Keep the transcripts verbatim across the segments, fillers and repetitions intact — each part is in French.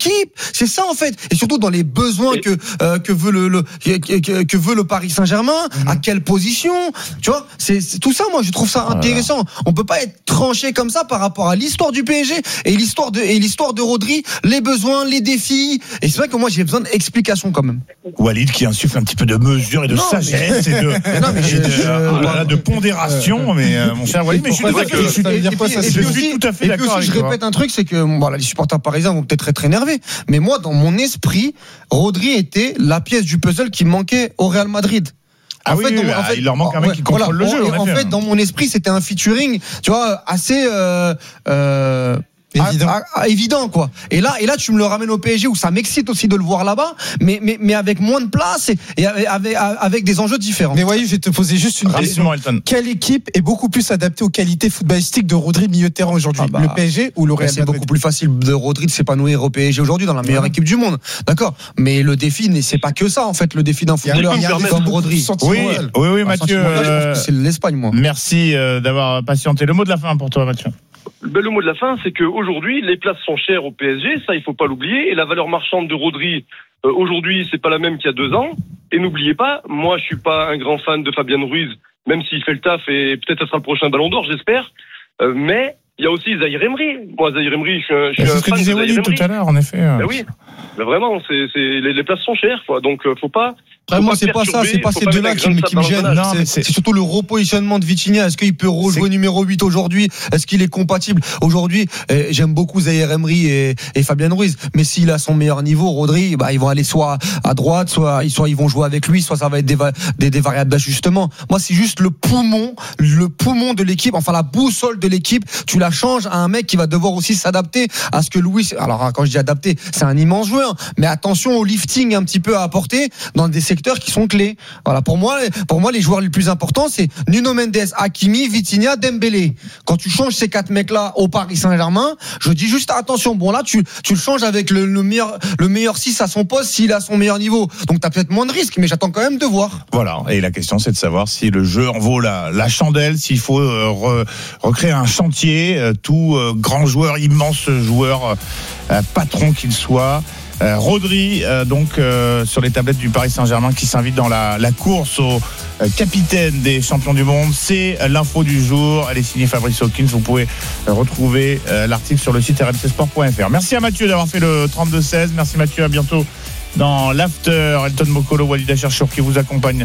l'équipe. C'est ça en fait. Et surtout dans les besoins que euh, que veut le, le que, que veut le Paris Saint-Germain. Mmh. À quelle position? Tu vois, c'est, c'est tout ça. Moi, je trouve ça intéressant. Voilà. On peut pas être tranché comme ça par rapport à l'histoire du P S G et l'histoire de et l'histoire de Rodri, les besoins, les défis. Et c'est vrai que moi, j'ai besoin d'explications quand même. Walid qui insuffle un petit peu de mesure et de non, sagesse mais... et de, non, mais je, je, euh, voilà, de pondération. Euh, mais euh, mon cher Walid, mais je suis tout à fait, je suis tout à fait d'accord. Je répète un truc, c'est que bon, là, les supporters parisiens vont peut-être être énervés, mais moi, dans mon esprit, Rodri était la pièce du puzzle qui manquait au Real Madrid. Ah en oui, fait, oui, en fait, il leur manque un mec ouais, qui contrôle voilà, le jeu. En, en fait, dans mon esprit, c'était un featuring, tu vois, assez euh, euh, évident. À, à, à, évident quoi. Et là, et là, tu me le ramènes au P S G où ça m'excite aussi de le voir là-bas, mais mais mais avec moins de place et, et avec avec des enjeux différents. Mais voyez, je vais te poser juste une question. Quelle équipe est beaucoup plus adaptée aux qualités footballistiques de Rodri milieu de terrain aujourd'hui, ah bah, le P S G ou le Real Madrid? C'est beaucoup plus facile de Rodri de s'épanouir au P S G aujourd'hui dans la meilleure ouais. équipe du monde. D'accord. Mais le défi, c'est pas que ça en fait. Le défi d'un footballeur comme Rodri. Oui, oui, oui, Mathieu. Euh, c'est l'Espagne, moi. Merci euh, d'avoir patienté. Le mot de la fin pour toi, Mathieu. Ben, le mot de la fin, c'est qu'aujourd'hui, les places sont chères au P S G, ça il faut pas l'oublier, et la valeur marchande de Rodri, euh, aujourd'hui, c'est pas la même qu'il y a deux ans. Et n'oubliez pas, moi je suis pas un grand fan de Fabian Ruiz, même s'il fait le taf, et peut-être ça sera le prochain Ballon d'Or, j'espère, euh, mais il y a aussi Zahir Emery. Moi, Zahir Emery, je suis un, je suis c'est un ce que fan disait de Zahir Walid tout à l'heure, en effet. Ben oui, ben vraiment, c'est, c'est, les, les places sont chères, quoi, donc euh, faut pas... Après, moi, c'est pas ça, c'est pas ces deux-là qui, qui me gênent. Non, c'est, c'est... c'est surtout le repositionnement de Vitinha. Est-ce qu'il peut rejouer numéro huit aujourd'hui? Est-ce qu'il est compatible? Aujourd'hui, eh, j'aime beaucoup Zahir Emery et, et Fabian Ruiz. Mais s'il a son meilleur niveau, Rodri, bah, ils vont aller soit à droite, soit, soit ils vont jouer avec lui, soit ça va être des, va- des, des variables d'ajustement. Moi, c'est juste le poumon, le poumon de l'équipe, enfin, la boussole de l'équipe. Tu la changes à un mec qui va devoir aussi s'adapter à ce que Louis, alors, quand je dis adapter, c'est un immense joueur. Mais attention au lifting un petit peu à apporter dans des secteurs qui sont clés. Voilà, pour moi, pour moi, les joueurs les plus importants, c'est Nuno Mendes, Hakimi, Vitinha, Dembélé. Quand tu changes ces quatre mecs-là au Paris Saint-Germain, je dis juste attention. Bon, là, tu, tu le changes avec le, le meilleur, le meilleur six à son poste s'il a son meilleur niveau. Donc, t'as peut-être moins de risques, mais j'attends quand même de voir. Voilà. Et la question, c'est de savoir si le jeu en vaut la, la chandelle, s'il faut euh, re, recréer un chantier, euh, tout euh, grand joueur, immense joueur, euh, patron qu'il soit. Euh, Rodri, euh, donc euh, sur les tablettes du Paris Saint-Germain, qui s'invite dans la, la course au euh, capitaine des champions du monde. C'est l'info du jour. Elle est signée Fabrice Hawkins. Vous pouvez euh, retrouver euh, l'article sur le site r m c sport point f r. Merci à Mathieu d'avoir fait le trente-deux seize. Merci Mathieu, à bientôt dans l'after. Elton Mokolo, Walid Acharchour qui vous accompagne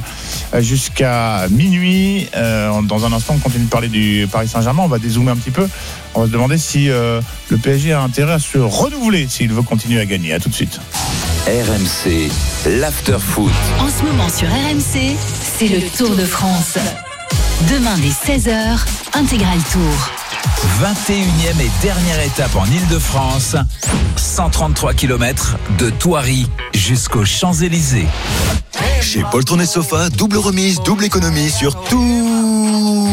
jusqu'à minuit. Euh, dans un instant, on continue de parler du Paris Saint-Germain. On va dézoomer un petit peu. On va se demander si euh, le P S G a intérêt à se renouveler s'il veut continuer à gagner. À tout de suite. R M C, l'after foot. En ce moment sur R M C, c'est le Tour de France. Demain dès seize heures, Intégral Tour. vingt et unième et dernière étape en Île-de-France. cent trente-trois kilomètres de Thoiry jusqu'aux Champs-Élysées. Chez Poltron et Sofa, double remise, double économie sur tous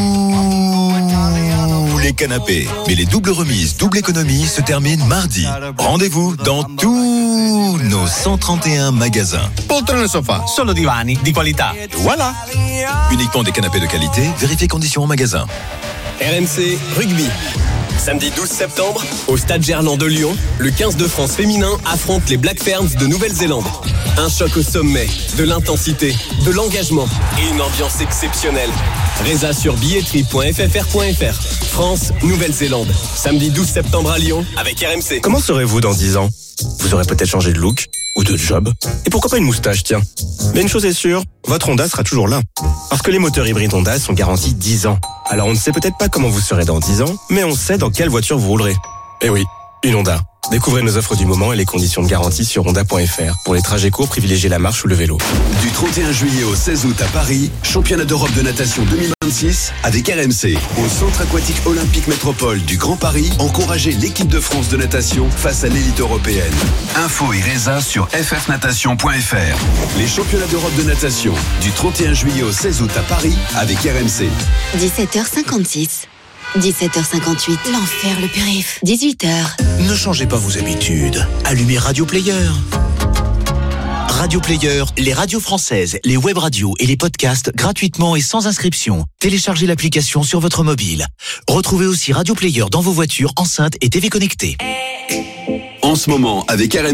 les canapés. Mais les doubles remises, double économie se terminent mardi. Rendez-vous dans tous nos cent trente et un magasins. Poltron et Sofa, solo divani di qualità. Voilà. Uniquement des canapés de qualité, vérifiez conditions en magasin. R M C Rugby. Samedi douze septembre, au Stade Gerland de Lyon, le quinze de France féminin affronte les Black Ferns de Nouvelle-Zélande. Un choc au sommet, de l'intensité, de l'engagement et une ambiance exceptionnelle. Résa sur billetterie point f f r point f r. France, Nouvelle-Zélande. Samedi douze septembre à Lyon avec R M C. Comment serez-vous dans dix ans? Vous aurez peut-être changé de look ou de job. Et pourquoi pas une moustache, tiens. Mais une chose est sûre, votre Honda sera toujours là. Parce que les moteurs hybrides Honda sont garantis dix ans. Alors on ne sait peut-être pas comment vous serez dans dix ans, mais on sait dans quelle voiture vous roulerez. Eh oui, une Honda. Découvrez nos offres du moment et les conditions de garantie sur honda point f r. Pour les trajets courts, privilégiez la marche ou le vélo. Du trente et un juillet au seize août à Paris, championnat d'Europe de natation deux mille vingt-six avec R M C. Au Centre aquatique olympique métropole du Grand Paris, encouragez l'équipe de France de natation face à l'élite européenne. Info et résa sur f f natation point f r. Les championnats d'Europe de natation du trente et un juillet au seize août à Paris avec R M C. dix-sept heures cinquante-six. dix-sept heures cinquante-huit. L'enfer, le périph'. dix-huit heures. Ne changez pas vos habitudes. Allumez Radio Player. Radio Player, les radios françaises, les web radios et les podcasts gratuitement et sans inscription. Téléchargez l'application sur votre mobile. Retrouvez aussi Radio Player dans vos voitures, enceintes et T V connectées. En ce moment, avec R M C.